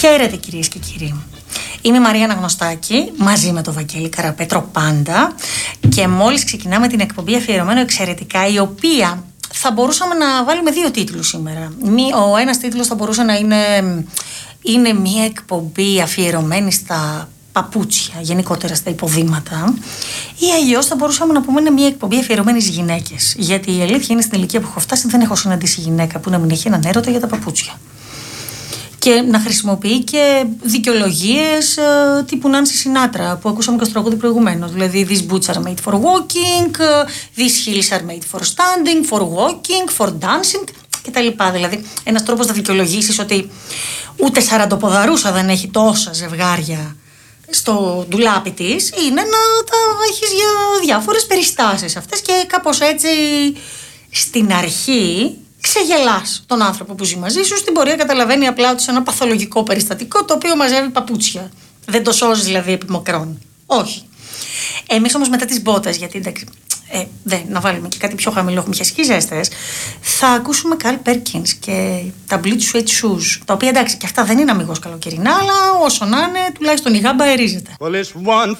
Χαίρετε κυρίες και κύριοι. Είμαι η Μαρία Αναγνωστάκη, μαζί με τον Βαγγέλη Καραπέτρο πάντα, και μόλις ξεκινάμε την εκπομπή αφιερωμένο εξαιρετικά, η οποία θα μπορούσαμε να βάλουμε δύο τίτλους σήμερα. Ο ένας τίτλος θα μπορούσε να είναι μια εκπομπή αφιερωμένη στα παπούτσια, γενικότερα στα υποδήματα, ή αλλιώς θα μπορούσαμε να πούμε είναι μια εκπομπή αφιερωμένη στις γυναίκες. Γιατί η αλήθεια είναι, στην ηλικία που έχω φτάσει δεν έχω συναντήσει γυναίκα που να μην έχει έναν έρωτα για τα παπούτσια. Και να χρησιμοποιεί και δικαιολογίες τύπου Νάνση Σινάτρα που ακούσαμε και στο τραγούδι προηγουμένως. Δηλαδή, these boots are made for walking, these heels are made for standing, for walking, for dancing κτλ. Δηλαδή, ένας τρόπος να δικαιολογήσεις ότι ούτε σαραντοποδαρούσα δεν έχει τόσα ζευγάρια στο ντουλάπι της, είναι να τα έχεις για διάφορες περιστάσεις αυτές, και κάπως έτσι στην αρχή ξεγελάς τον άνθρωπο που ζει μαζί σου. Στην πορεία καταλαβαίνει απλά ότι σε ένα παθολογικό περιστατικό το οποίο μαζεύει παπούτσια. Δεν το σώζει δηλαδή επί μακρόν. Όχι. Εμείς όμως μετά τις μπότες, γιατί εντάξει, να βάλουμε και κάτι πιο χαμηλό, έχουμε χιαστικές ζέστες, θα ακούσουμε Carl Perkins και τα Bleach Suede Shoes, τα οποία εντάξει και αυτά δεν είναι αμιγώς καλοκαιρινά, αλλά όσο να είναι, τουλάχιστον η γάμπα αερίζεται. Well, it's 1:30